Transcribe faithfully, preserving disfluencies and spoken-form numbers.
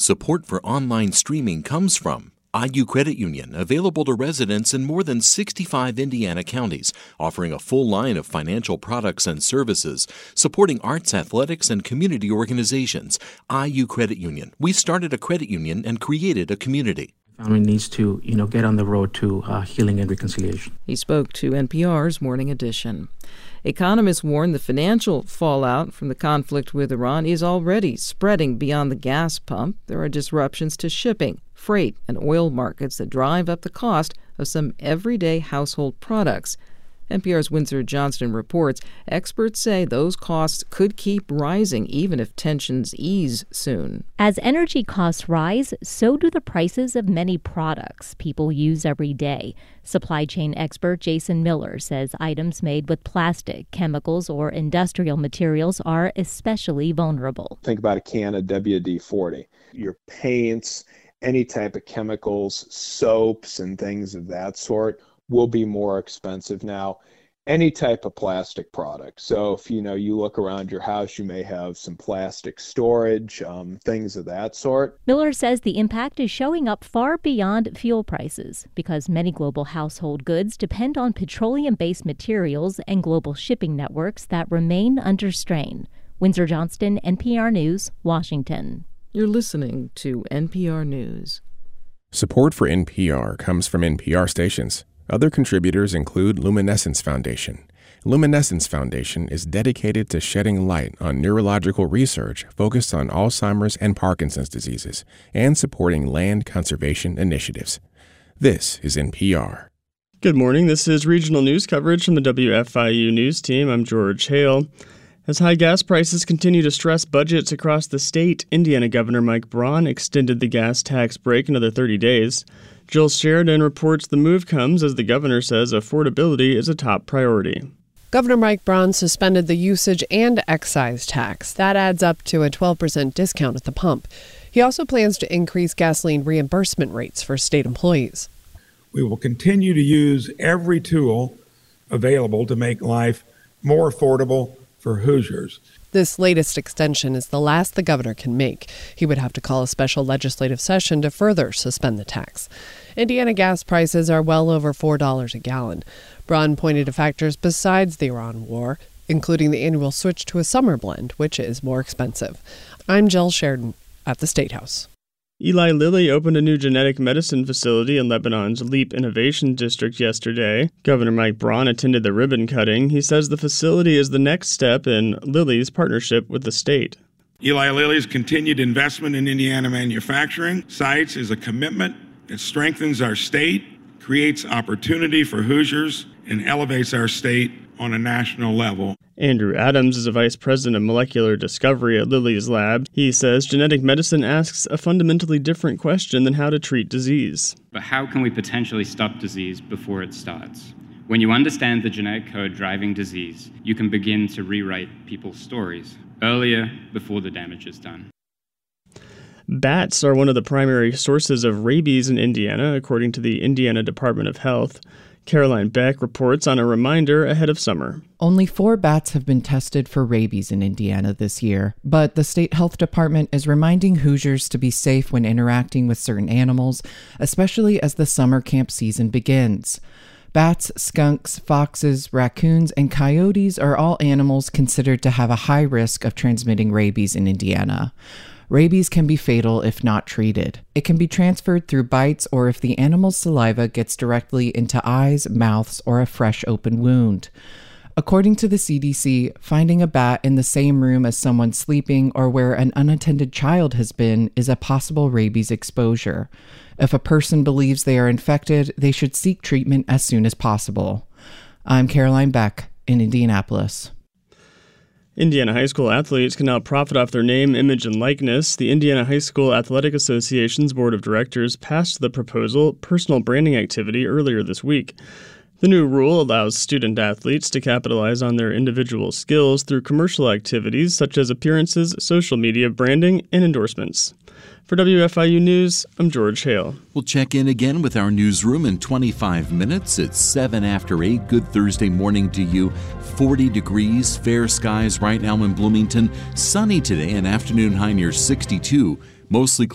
Support for online streaming comes from I U Credit Union, available to residents in more than sixty-five Indiana counties, offering a full line of financial products and services, supporting arts, athletics, and community organizations. I U Credit Union. We started a credit union and created a community. Family needs to, you know, get on the road to uh, healing and reconciliation. He spoke to N P R's Morning Edition. Economists warn the financial fallout from the conflict with Iran is already spreading beyond the gas pump. There are disruptions to shipping, freight, and oil markets that drive up the cost of some everyday household products. N P R's Windsor Johnston reports experts say those costs could keep rising even if tensions ease soon. As energy costs rise, so do the prices of many products people use every day. Supply chain expert Jason Miller says items made with plastic, chemicals, or industrial materials are especially vulnerable. Think about a can of W D forty. Your paints, any type of chemicals, soaps, and things of that sort will be more expensive now. Any type of plastic product. So if you know you look around your house, you may have some plastic storage, um, things of that sort. Miller says the impact is showing up far beyond fuel prices because many global household goods depend on petroleum-based materials and global shipping networks that remain under strain. Windsor Johnston, N P R News, Washington. You're listening to N P R News. Support for N P R comes from N P R stations. Other contributors include Luminescence Foundation. Luminescence Foundation is dedicated to shedding light on neurological research focused on Alzheimer's and Parkinson's diseases and supporting land conservation initiatives. This is N P R. Good morning. This is regional news coverage from the W F I U News Team. I'm George Hale. As high gas prices continue to stress budgets across the state, Indiana Governor Mike Braun extended the gas tax break another thirty days. Jill Sheridan reports the move comes as the governor says affordability is a top priority. Governor Mike Braun suspended the usage and excise tax. That adds up to a twelve percent discount at the pump. He also plans to increase gasoline reimbursement rates for state employees. We will continue to use every tool available to make life more affordable for Hoosiers. This latest extension is the last the governor can make. He would have to call a special legislative session to further suspend the tax. Indiana gas prices are well over four dollars a gallon. Braun pointed to factors besides the Iran war, including the annual switch to a summer blend, which is more expensive. I'm Jill Sheridan at the State House. Eli Lilly opened a new genetic medicine facility in Lebanon's LEAP Innovation District yesterday. Governor Mike Braun attended the ribbon cutting. He says the facility is the next step in Lilly's partnership with the state. Eli Lilly's continued investment in Indiana manufacturing sites is a commitment. It strengthens our state, creates opportunity for Hoosiers, and elevates our state on a national level. Andrew Adams is a vice president of molecular discovery at Lilly's lab. He says genetic medicine asks a fundamentally different question than how to treat disease. But how can we potentially stop disease before it starts? When you understand the genetic code driving disease, you can begin to rewrite people's stories earlier, before the damage is done. Bats are one of the primary sources of rabies in Indiana, according to the Indiana Department of Health. Caroline Beck reports on a reminder ahead of summer. Only four bats have been tested for rabies in Indiana this year, but the state health department is reminding Hoosiers to be safe when interacting with certain animals, especially as the summer camp season begins. Bats, skunks, foxes, raccoons, and coyotes are all animals considered to have a high risk of transmitting rabies in Indiana. Rabies can be fatal if not treated. It can be transferred through bites or if the animal's saliva gets directly into eyes, mouths, or a fresh open wound. According to the C D C, finding a bat in the same room as someone sleeping or where an unattended child has been is a possible rabies exposure. If a person believes they are infected, they should seek treatment as soon as possible. I'm Caroline Beck in Indianapolis. Indiana high school athletes can now profit off their name, image, and likeness. The Indiana High School Athletic Association's Board of Directors passed the proposal personal branding activity earlier this week. The new rule allows student athletes to capitalize on their individual skills through commercial activities such as appearances, social media branding, and endorsements. For W F I U News, I'm George Hale. We'll check in again with our newsroom in twenty-five minutes. It's seven after eight. Good Thursday morning to you. forty degrees, fair skies right now in Bloomington. Sunny today, an afternoon high near sixty-two. Mostly